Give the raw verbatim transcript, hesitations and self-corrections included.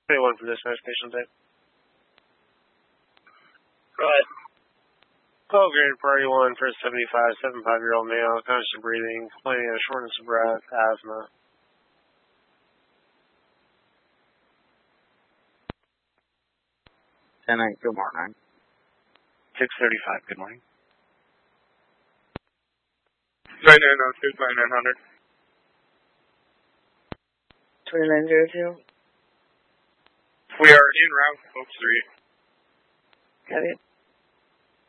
twenty-one for this station type. Go ahead. Call grade priority one for a seventy-five, seventy-five-year-old male, conscious breathing, complaining of shortness of breath, asthma. ten eight, good morning. six thirty-five, good morning. nine nine oh two, twenty-nine hundred. twenty-nine zero two. We are in route, Oak Street. Got it.